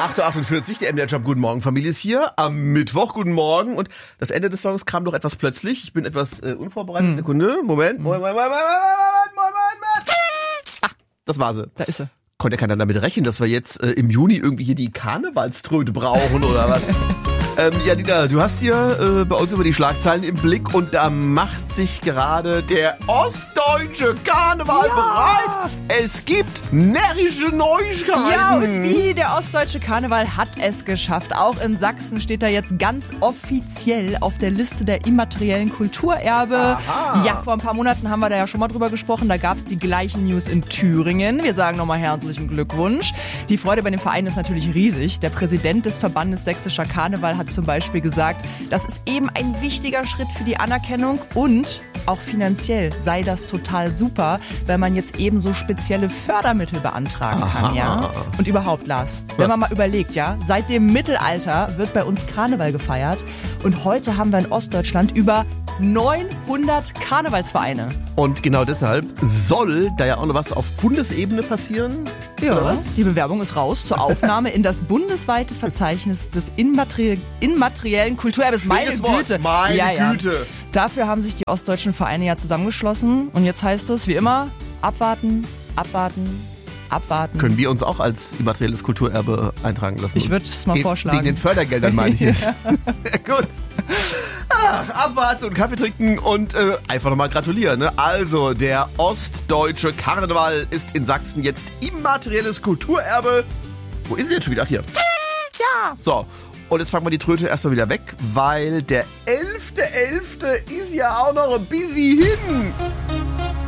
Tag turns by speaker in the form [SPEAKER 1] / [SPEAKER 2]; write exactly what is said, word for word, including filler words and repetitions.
[SPEAKER 1] acht Uhr achtundvierzig, der M D R Jump Guten Morgen Familie ist hier. Am Mittwoch, guten Morgen. Und das Ende des Songs kam doch etwas plötzlich. Ich bin etwas äh, unvorbereitet. Hm. Sekunde, Moment. Moment, Moment, Moment, Moment, Moment, Moment. Ah, das war sie.
[SPEAKER 2] Da ist sie.
[SPEAKER 1] Konnte ja keiner damit rechnen, dass wir jetzt äh, im Juni irgendwie hier die Karnevalströte brauchen oder was? ähm, ja, Dieter, du hast hier äh, bei uns über die Schlagzeilen im Blick und da macht sich gerade der ostdeutsche Karneval ja. bereit. Es gibt närrische Neuigkeiten.
[SPEAKER 2] Ja, und wie? Der ostdeutsche Karneval hat es geschafft. Auch in Sachsen steht er jetzt ganz offiziell auf der Liste der immateriellen Kulturerbe. Aha. Ja, vor ein paar Monaten haben wir da ja schon mal drüber gesprochen. Da gab es die gleichen News in Thüringen. Wir sagen nochmal herzlichen Glückwunsch. Die Freude bei dem Verein ist natürlich riesig. Der Präsident des Verbandes Sächsischer Karneval hat zum Beispiel gesagt, das ist eben ein wichtiger Schritt für die Anerkennung und auch finanziell sei das total super, weil man jetzt eben so spezielle Fördermittel beantragen kann. Aha. Ja? Und überhaupt, Lars, wenn man mal überlegt, ja, seit dem Mittelalter wird bei uns Karneval gefeiert und heute haben wir in Ostdeutschland über neunhundert Karnevalsvereine.
[SPEAKER 1] Und genau deshalb soll da ja auch noch was auf Bundesebene passieren?
[SPEAKER 2] Ja, was? Die Bewerbung ist raus zur Aufnahme in das bundesweite Verzeichnis des immateri- immateriellen Kulturerbes. Meine Güte.
[SPEAKER 1] Meine
[SPEAKER 2] ja, ja.
[SPEAKER 1] Güte.
[SPEAKER 2] Dafür haben sich die ostdeutschen Vereine ja zusammengeschlossen. Und jetzt heißt es, wie immer, abwarten, abwarten, abwarten.
[SPEAKER 1] Können wir uns auch als immaterielles Kulturerbe eintragen lassen?
[SPEAKER 2] Ich würde es mal
[SPEAKER 1] Eben
[SPEAKER 2] vorschlagen.
[SPEAKER 1] Wegen den Fördergeldern meine ich jetzt. Ja, gut. Ach, abwarten und Kaffee trinken und äh, einfach nochmal gratulieren. Ne? Also, der ostdeutsche Karneval ist in Sachsen jetzt immaterielles Kulturerbe. Wo ist sie jetzt schon wieder? Ach, hier.
[SPEAKER 2] Ja.
[SPEAKER 1] So, und jetzt packen wir die Tröte erstmal wieder weg, weil der elfte elfte ist ja auch noch ein bisschen hin.